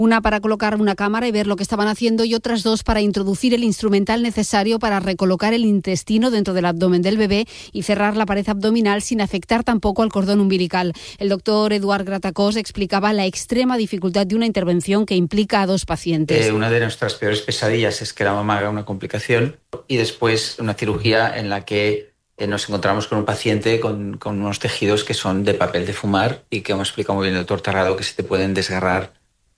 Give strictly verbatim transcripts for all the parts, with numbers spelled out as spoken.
Una para colocar una cámara y ver lo que estaban haciendo y otras dos para introducir el instrumental necesario para recolocar el intestino dentro del abdomen del bebé y cerrar la pared abdominal sin afectar tampoco al cordón umbilical. El doctor Eduard Gratacós explicaba la extrema dificultad de una intervención que implica a dos pacientes. Eh, una de nuestras peores pesadillas es que la mamá haga una complicación y después una cirugía en la que eh, nos encontramos con un paciente con, con unos tejidos que son de papel de fumar y que, como explica muy bien el doctor Tarrado, que se te pueden desgarrar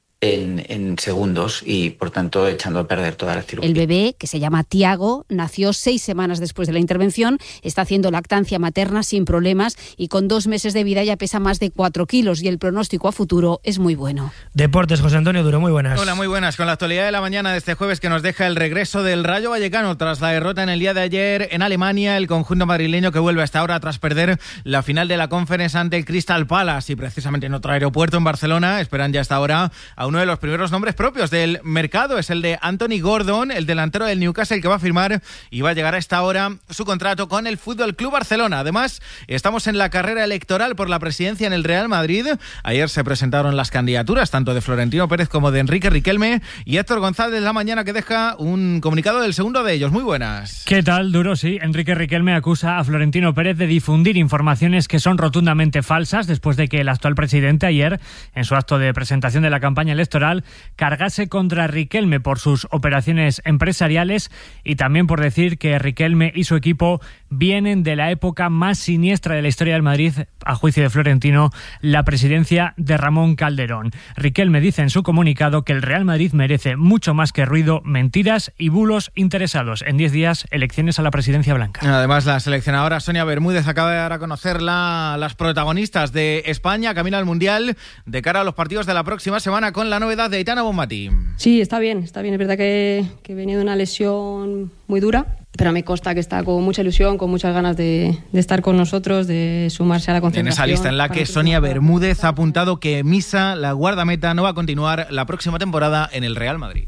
En, en segundos y, por tanto, echando a perder toda la cirugía. El bebé, que se llama Tiago, nació seis semanas después de la intervención, está haciendo lactancia materna sin problemas y con dos meses de vida ya pesa más de cuatro kilos y el pronóstico a futuro es muy bueno. Deportes, José Antonio Duro, muy buenas. Hola, muy buenas. Con la actualidad de la mañana de este jueves que nos deja el regreso del Rayo Vallecano tras la derrota en el día de ayer en Alemania, el conjunto madrileño que vuelve hasta ahora tras perder la final de la Conference ante el Crystal Palace y precisamente en otro aeropuerto en Barcelona esperan ya hasta ahora a uno de los primeros nombres propios del mercado, es el de Anthony Gordon, el delantero del Newcastle que va a firmar y va a llegar a esta hora su contrato con el Fútbol Club Barcelona. Además, estamos en la carrera electoral por la presidencia en el Real Madrid. Ayer se presentaron las candidaturas tanto de Florentino Pérez como de Enrique Riquelme y Héctor González la mañana que deja un comunicado del segundo de ellos. Muy buenas. ¿Qué tal, Duro? Sí, Enrique Riquelme acusa a Florentino Pérez de difundir informaciones que son rotundamente falsas después de que el actual presidente ayer, en su acto de presentación de la campaña electoral, cargase contra Riquelme por sus operaciones empresariales y también por decir que Riquelme y su equipo vienen de la época más siniestra de la historia del Madrid, a juicio de Florentino, la presidencia de Ramón Calderón. Riquelme dice en su comunicado que el Real Madrid merece mucho más que ruido, mentiras y bulos interesados. En diez días, elecciones a la presidencia blanca. Además, la seleccionadora Sonia Bermúdez acaba de dar a conocer la, las protagonistas de España camino al Mundial de cara a los partidos de la próxima semana con la novedad de Aitana Bonmatí. Sí, está bien, está bien. Es verdad que, que venía de una lesión muy dura, pero me consta que está con mucha ilusión, con muchas ganas de, de estar con nosotros, de sumarse a la concentración. En esa lista en la que Sonia Bermúdez ha apuntado que Misa, la guardameta, no va a continuar la próxima temporada en el Real Madrid.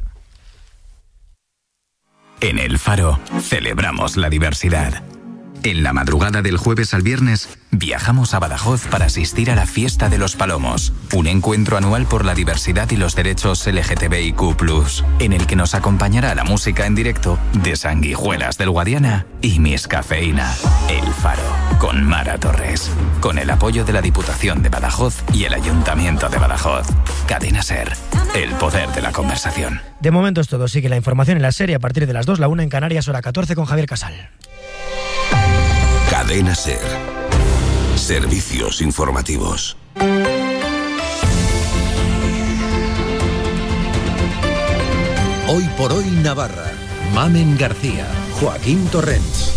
En El Faro celebramos la diversidad. En la madrugada del jueves al viernes, viajamos a Badajoz para asistir a la Fiesta de los Palomos, un encuentro anual por la diversidad y los derechos L G T B I Q plus, en el que nos acompañará la música en directo de Sanguijuelas del Guadiana y Miss Cafeína. El Faro, con Mara Torres, con el apoyo de la Diputación de Badajoz y el Ayuntamiento de Badajoz. Cadena SER, el poder de la conversación. De momento es todo. Sigue la información en la serie a partir de las dos, la una en Canarias, hora catorce, con Javier Casal. Cadena SER. Servicios informativos. Hoy por hoy Navarra. Mamen García. Joaquín Torrents.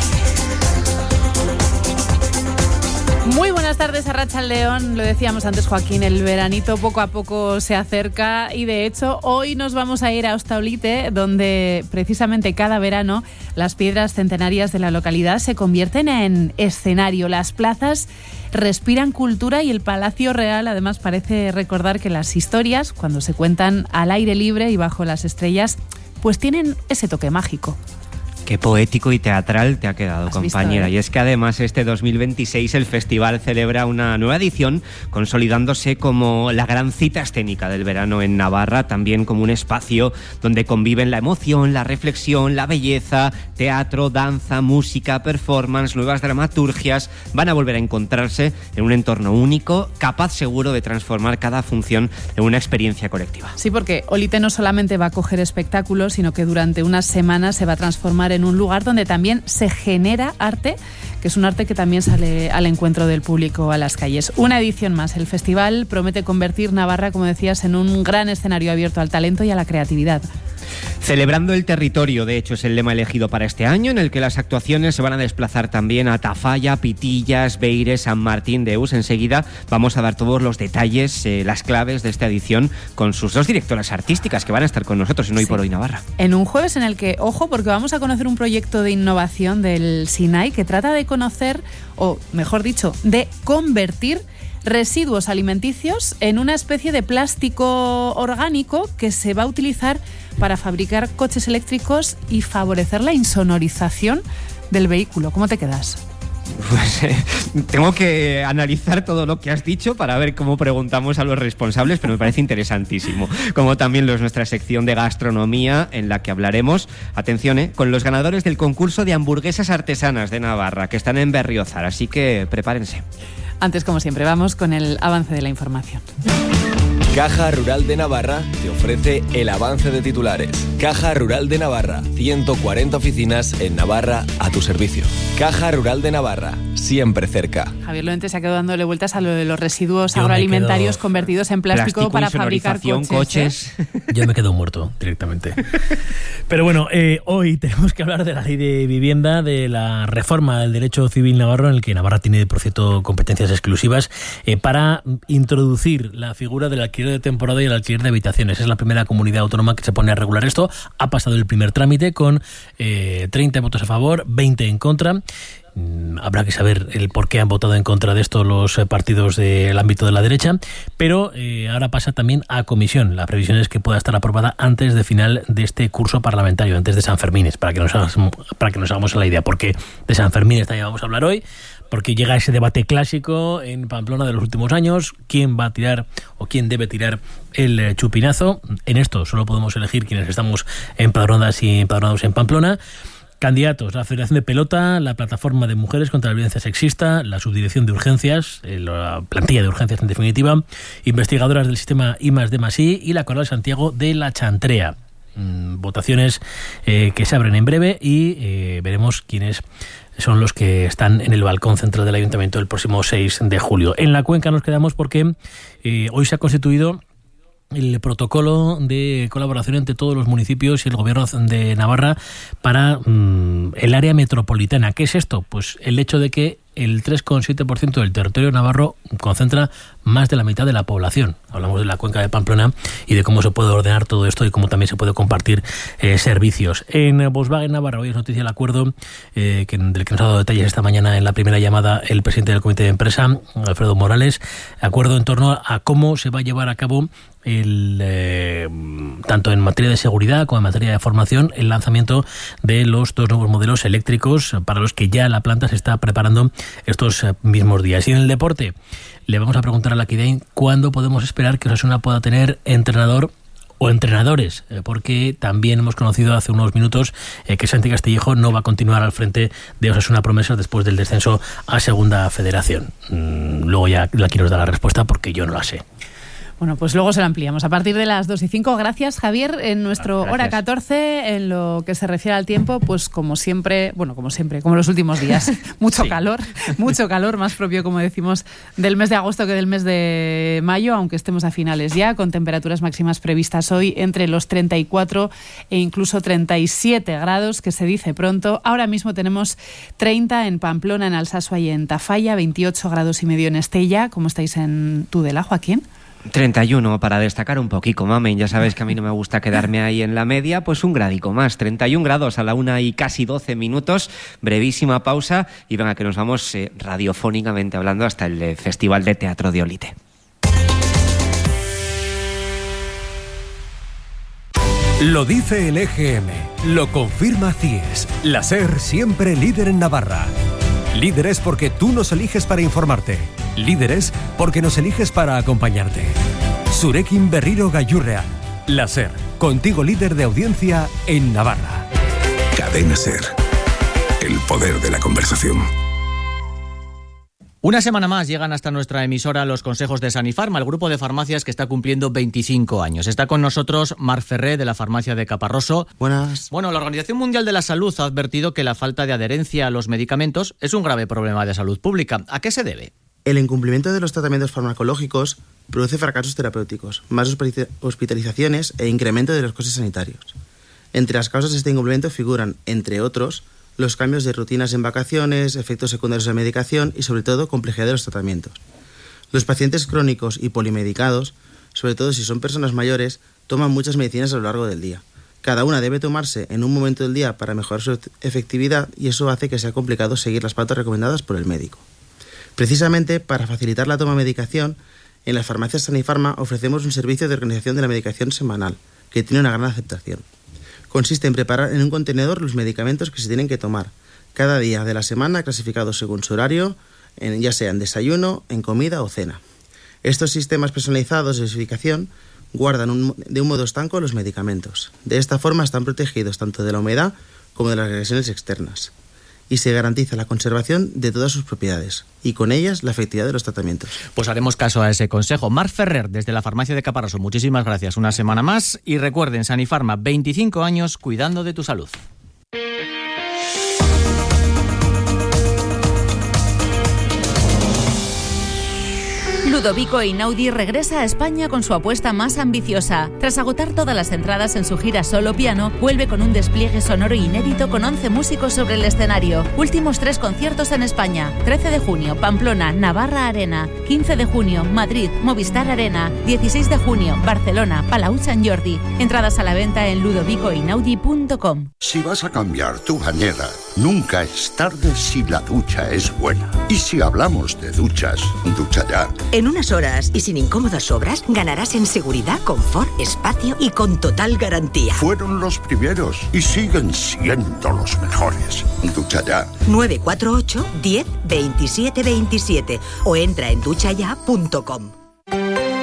Muy buenas tardes, Arratsaldeon. Lo decíamos antes, Joaquín, el veranito poco a poco se acerca y de hecho hoy nos vamos a ir a Ostaolite, donde precisamente cada verano las piedras centenarias de la localidad se convierten en escenario. Las plazas respiran cultura y el Palacio Real además parece recordar que las historias, cuando se cuentan al aire libre y bajo las estrellas, pues tienen ese toque mágico. Qué poético y teatral te ha quedado, compañera. Visto, ¿eh? Y es que además este dos mil veintiséis el festival celebra una nueva edición, consolidándose como la gran cita escénica del verano en Navarra, también como un espacio donde conviven la emoción, la reflexión, la belleza, teatro, danza, música, performance, nuevas dramaturgias. Van a volver a encontrarse en un entorno único, capaz seguro de transformar cada función en una experiencia colectiva. Sí, porque Olite no solamente va a acoger espectáculos, sino que durante unas semanas se va a transformar en en un lugar donde también se genera arte, que es un arte que también sale al encuentro del público a las calles. Una edición más. El festival promete convertir Navarra, como decías, en un gran escenario abierto al talento y a la creatividad. Celebrando el territorio, de hecho, es el lema elegido para este año, en el que las actuaciones se van a desplazar también a Tafalla, Pitillas, Beire, San Martín de Eus. Enseguida vamos a dar todos los detalles, eh, las claves de esta edición con sus dos directoras artísticas que van a estar con nosotros en Hoy sí. por Hoy Navarra. En un jueves en el que, ojo, porque vamos a conocer un proyecto de innovación del SINAI que trata de conocer, o mejor dicho, de convertir residuos alimenticios en una especie de plástico orgánico que se va a utilizar para fabricar coches eléctricos y favorecer la insonorización del vehículo. ¿Cómo te quedas? Pues eh, tengo que analizar todo lo que has dicho para ver cómo preguntamos a los responsables, pero me parece interesantísimo. Como también lo es nuestra sección de gastronomía, en la que hablaremos, atención, eh, con los ganadores del concurso de hamburguesas artesanas de Navarra, que están en Berriozar, así que prepárense. Antes, como siempre, vamos con el avance de la información. Caja Rural de Navarra te ofrece el avance de titulares. Caja Rural de Navarra, ciento cuarenta oficinas en Navarra a tu servicio. Caja Rural de Navarra, siempre cerca. Javier Loente se ha quedado dándole vueltas a lo de los residuos Yo agroalimentarios quedo... convertidos en plástico, plástico para fabricar coches. coches. ¿eh? Yo me quedo muerto directamente. Pero bueno, eh, hoy tenemos que hablar de la ley de vivienda, de la reforma del derecho civil navarro, en el que Navarra tiene, por cierto, competencias exclusivas eh, para introducir la figura del alquiler de temporada y el alquiler de habitaciones. Es la primera comunidad autónoma que se pone a regular esto. Ha pasado el primer trámite con eh, treinta votos a favor, veinte en contra. Mm, habrá que saber el por qué han votado en contra de esto los eh, partidos del ámbito de la derecha, pero eh, ahora pasa también a comisión. La previsión es que pueda estar aprobada antes de final de este curso parlamentario, antes de San Fermín, para que nos hagamos, para que nos hagamos la idea, porque de San Fermín también vamos a hablar hoy, porque llega ese debate clásico en Pamplona de los últimos años: quién va a tirar o quién debe tirar el chupinazo. En esto solo podemos elegir quienes estamos empadronadas y empadronados en Pamplona. Candidatos: la Federación de Pelota, la Plataforma de Mujeres contra la Violencia Sexista, la Subdirección de Urgencias, la plantilla de urgencias en definitiva, investigadoras del sistema I más D más I y la Coral Santiago de la Chantrea. Mm, votaciones eh, que se abren en breve y eh, veremos quiénes son los que están en el balcón central del Ayuntamiento el próximo seis de julio. En la Cuenca nos quedamos porque eh, hoy se ha constituido el protocolo de colaboración entre todos los municipios y el Gobierno de Navarra para mmm, el área metropolitana. ¿Qué es esto? Pues el hecho de que el tres coma siete por ciento del territorio navarro concentra más de la mitad de la población. Hablamos de la cuenca de Pamplona y de cómo se puede ordenar todo esto y cómo también se puede compartir eh, servicios. En Volkswagen Navarra hoy es noticia el acuerdo eh, que, del que nos ha dado detalles esta mañana en la primera llamada el presidente del Comité de Empresa, Alfredo Morales. Acuerdo en torno a cómo se va a llevar a cabo el eh, tanto en materia de seguridad como en materia de formación el lanzamiento de los dos nuevos modelos eléctricos para los que ya la planta se está preparando estos mismos días. Y en el deporte le vamos a preguntar a la Kidain cuándo podemos esperar que Osasuna pueda tener entrenador o entrenadores, eh, porque también hemos conocido hace unos minutos eh, que Santi Castillejo no va a continuar al frente de Osasuna Promesas después del descenso a Segunda Federación. Mm, luego ya la quiero dar la respuesta porque yo no la sé. Bueno, pues luego se lo ampliamos a partir de las dos y cinco. Gracias, Javier. En nuestro Gracias. Hora catorce, en lo que se refiere al tiempo, pues como siempre, bueno, como siempre, como los últimos días, mucho sí. calor, mucho calor, más propio, como decimos, del mes de agosto que del mes de mayo, aunque estemos a finales ya, con temperaturas máximas previstas hoy entre los treinta y cuatro e incluso treinta y siete grados, que se dice pronto. Ahora mismo tenemos treinta en Pamplona, en Alsasua y en Tafalla, veintiocho grados y medio en Estella. ¿Cómo estáis en Tudela, Joaquín? treinta y uno, para destacar un poquito, mamen, ya sabes que a mí no me gusta quedarme ahí en la media, pues un gradico más, treinta y un grados a la una y casi doce minutos, brevísima pausa y venga que nos vamos eh, radiofónicamente hablando hasta el eh, Festival de Teatro de Olite. Lo dice el E G M, lo confirma C I E S, la SER siempre líder en Navarra. Líderes porque tú nos eliges para informarte. Líderes porque nos eliges para acompañarte. Zurekin berriro gailurrean. La SER, contigo líder de audiencia en Navarra. Cadena SER, el poder de la conversación. Una semana más llegan hasta nuestra emisora los consejos de Sanifarma, el grupo de farmacias que está cumpliendo veinticinco años. Está con nosotros Marc Ferré, de la farmacia de Caparroso. Buenas. Bueno, la Organización Mundial de la Salud ha advertido que la falta de adherencia a los medicamentos es un grave problema de salud pública. ¿A qué se debe? El incumplimiento de los tratamientos farmacológicos produce fracasos terapéuticos, más hospitalizaciones e incremento de los costes sanitarios. Entre las causas de este incumplimiento figuran, entre otros, los cambios de rutinas en vacaciones, efectos secundarios de medicación y, sobre todo, complejidad de los tratamientos. Los pacientes crónicos y polimedicados, sobre todo si son personas mayores, toman muchas medicinas a lo largo del día. Cada una debe tomarse en un momento del día para mejorar su efectividad y eso hace que sea complicado seguir las pautas recomendadas por el médico. Precisamente, para facilitar la toma de medicación, en las farmacias Sanifarma ofrecemos un servicio de organización de la medicación semanal, que tiene una gran aceptación. Consiste en preparar en un contenedor los medicamentos que se tienen que tomar. cada día de la semana clasificados según su horario, en, ya sea en desayuno, en comida o cena. Estos sistemas personalizados de dosificación guardan un, de un modo estanco los medicamentos. De esta forma están protegidos tanto de la humedad como de las agresiones externas. Y se garantiza la conservación de todas sus propiedades y con ellas la efectividad de los tratamientos. Pues haremos caso a ese consejo. Marc Ferrer, desde la farmacia de Caparrós, muchísimas gracias. Una semana más y recuerden, Sanifarma, veinticinco años cuidando de tu salud. Ludovico Einaudi regresa a España con su apuesta más ambiciosa. Tras agotar todas las entradas en su gira solo piano, vuelve con un despliegue sonoro inédito con once músicos sobre el escenario. Últimos tres conciertos en España. trece de junio, Pamplona, Navarra Arena. quince de junio, Madrid, Movistar Arena. dieciséis de junio, Barcelona, Palau Sant Jordi. Entradas a la venta en ludovico einaudi punto com. Si vas a cambiar tu bañera, nunca es tarde si la ducha es buena. Y si hablamos de duchas, ducha ya. En unas horas y sin incómodas obras, ganarás en seguridad, confort, espacio y con total garantía. Fueron los primeros y siguen siendo los mejores. Ducha ya. nueve cuatro ocho, diez, veintisiete veintisiete o entra en ducha ya punto com.